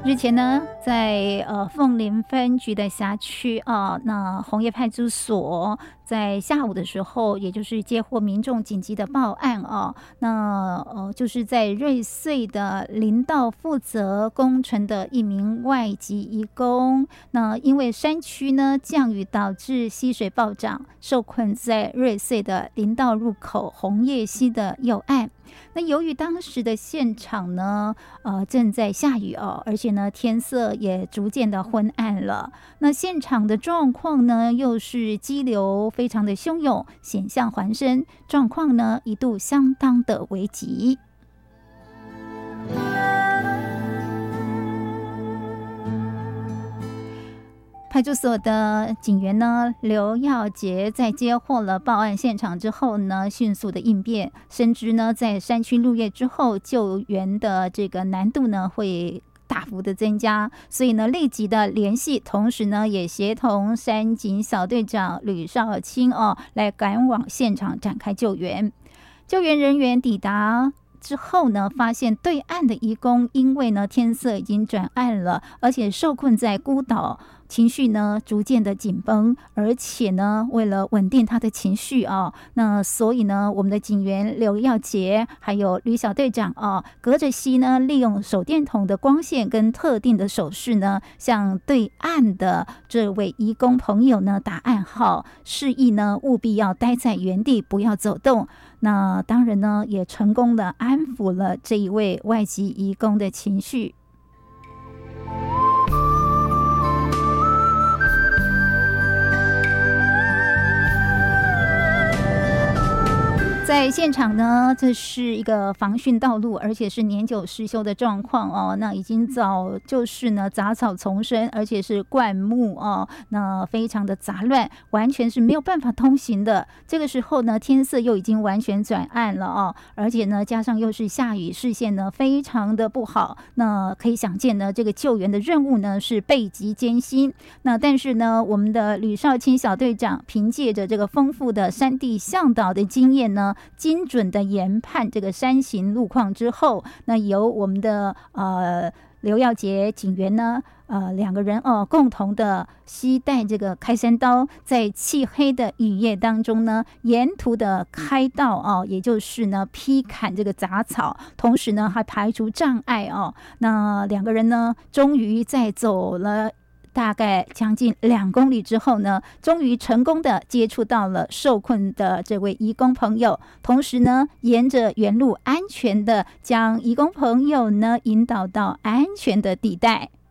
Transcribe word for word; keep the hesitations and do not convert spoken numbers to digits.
日前呢，在呃凤林分局的辖区啊，那红叶派出所在下午的时候，也就是接获民众紧急的报案啊，那呃就是在瑞穗的林道负责工程的一名外籍移工，那因为山区呢降雨导致溪水暴涨，受困在瑞穗的林道入口红叶溪的右岸。那由于当时的现场呢，呃，正在下雨哦，而且呢，天色也逐渐的昏暗了。那现场的状况呢，又是激流非常的汹涌，险象环生，状况呢一度相当的危急。派出所的警员呢，刘耀杰在接获了报案现场之后呢，迅速的应变，深知呢在山区入夜之后，救援的这个难度呢会大幅的增加，所以呢立即的联系，同时呢也协同山警小队长吕少卿哦，来赶往现场展开救援。救援人员抵达之后呢，发现对岸的移工因为呢天色已经转暗了，而且受困在孤岛，情绪呢逐渐的紧绷，而且呢为了稳定他的情绪啊，那所以呢我们的警员刘耀杰还有吕小队长啊，隔着溪呢利用手电筒的光线跟特定的手势呢，向对岸的这位移工朋友呢打暗号，示意呢务必要待在原地，不要走动。那当然呢也成功的安抚了这一位外籍移工的情绪。在现场呢，这是一个防汛道路，而且是年久失修的状况哦。那已经早就是呢杂草丛生，而且是灌木哦，那非常的杂乱，完全是没有办法通行的。这个时候呢，天色又已经完全转暗了哦，而且呢加上又是下雨，视线呢非常的不好。那可以想见呢，这个救援的任务呢是倍极艰辛。那但是呢，我们的吕少卿小队长凭借着这个丰富的山地向导的经验呢，精准的研判这个山形路况之后，那由我们的呃刘耀杰警员呢，呃两个人哦共同的携带这个开山刀，在漆黑的雨夜当中呢，沿途的开道哦，也就是呢劈砍这个杂草，同时呢还排除障碍哦。那两个人呢，终于在走了大概将近两公里之后呢，终于成功的接触到了受困的这位移工朋友，同时呢，沿着原路安全的将移工朋友呢引导到安全的地带。